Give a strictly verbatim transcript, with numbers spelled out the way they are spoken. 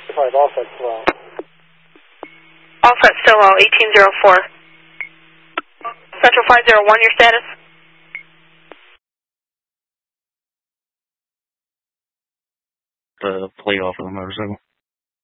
five, offset slow. Offset still low, eighteen zero four. Central five zero one, your status? The plate off of the motorcycle.